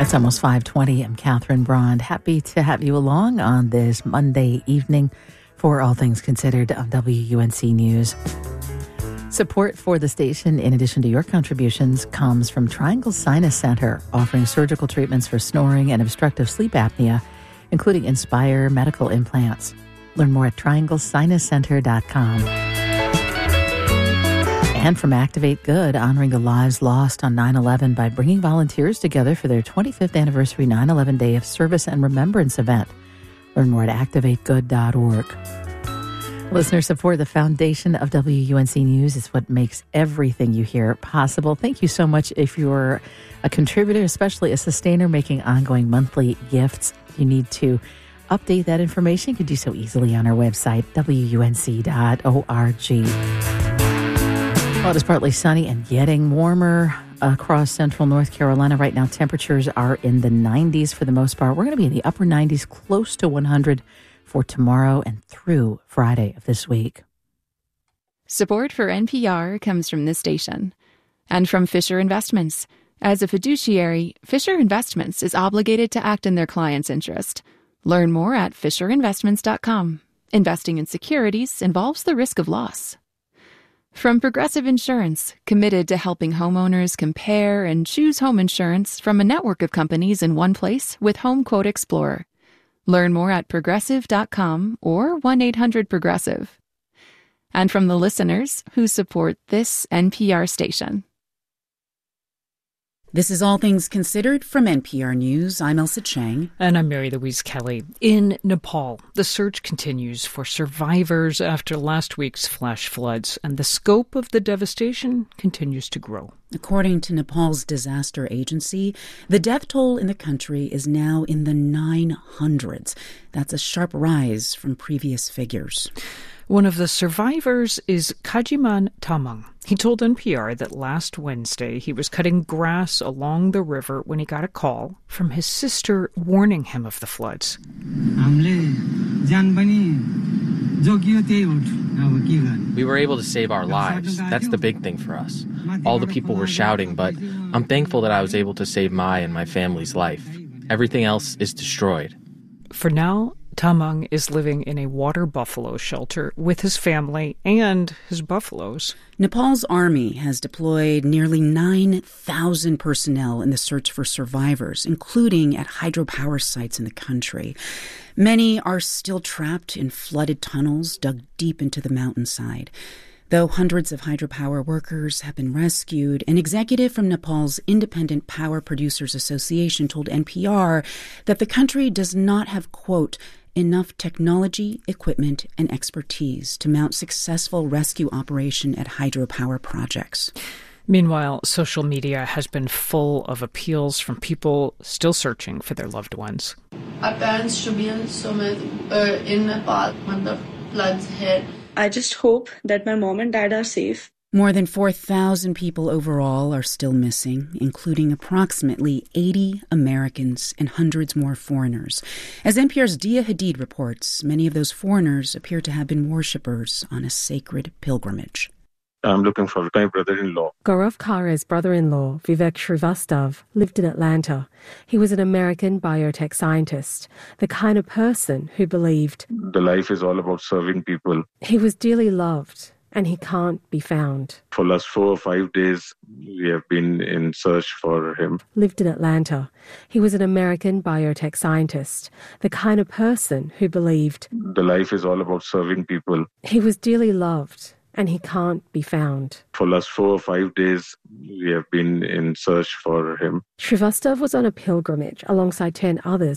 It's almost 5:20. I'm Catherine Braun. Happy to have you along on this Monday evening for All Things Considered of WUNC News. Support for the station, in addition to your contributions, comes from Triangle Sinus Center, offering surgical treatments for snoring and obstructive sleep apnea, including Inspire medical implants. Learn more at trianglesinuscenter.com. And from Activate Good, honoring the lives lost on 9/11 by bringing volunteers together for their 25th anniversary 9/11 Day of Service and Remembrance event. Learn more at activategood.org. Listener support, the foundation of WUNC News, is what makes everything you hear possible. Thank you so much if you're a contributor, especially a sustainer making ongoing monthly gifts. You need to update that information. You can do so easily on our website, WUNC.org. Well, it is partly sunny and getting warmer across central North Carolina. Right now, temperatures are in the 90s for the most part. We're going to be in the upper 90s, close to 100 for tomorrow and through Friday of this week. Support for NPR comes from this station and from Fisher Investments. As a fiduciary, Fisher Investments is obligated to act in their client's interest. Learn more at fisherinvestments.com. Investing in securities involves the risk of loss. From Progressive Insurance, committed to helping homeowners compare and choose home insurance from a network of companies in one place with Home Quote Explorer. Learn more at progressive.com or 1-800-PROGRESSIVE. And from the listeners who support this NPR station. This is All Things Considered from NPR News. I'm Elsa Chang. And I'm Mary Louise Kelly. In Nepal, the search continues for survivors after last week's flash floods, and the scope of the devastation continues to grow. According to Nepal's disaster agency, the death toll in the country is now in the 900s. That's a sharp rise from previous figures. One of the survivors is Kajiman Tamang. He told NPR that last Wednesday he was cutting grass along the river when he got a call from his sister warning him of the floods. We were able to save our lives. That's the big thing for us. All the people were shouting, but I'm thankful that I was able to save my and my family's life. Everything else is destroyed. For now, Tamang is living in a water buffalo shelter with his family and his buffaloes. Nepal's army has deployed nearly 9,000 personnel in the search for survivors, including at hydropower sites in the country. Many are still trapped in flooded tunnels dug deep into the mountainside. Though hundreds of hydropower workers have been rescued, an executive from Nepal's Independent Power Producers Association told NPR that the country does not have, quote, enough technology, equipment, and expertise to mount successful rescue operation at hydropower projects. Meanwhile, social media has been full of appeals from people still searching for their loved ones. Our parents should be in Nepal when the floods hit. I just hope that my mom and dad are safe. More than 4,000 people overall are still missing, including approximately 80 Americans and hundreds more foreigners. As NPR's Dia Hadid reports, many of those foreigners appear to have been worshippers on a sacred pilgrimage. I'm looking for my brother-in-law. Gaurav Khara's brother-in-law, Vivek Srivastav, lived in Atlanta. He was an American biotech scientist, the kind of person who believed the life is all about serving people. He was dearly loved, and he can't be found. For the last 4 or 5 days, we have been in search for him. Lived in Atlanta. He was an American biotech scientist, the kind of person who believed the life is all about serving people. He was dearly loved, and he can't be found. For the last 4 or 5 days, we have been in search for him. Srivastav was on a pilgrimage alongside 10 others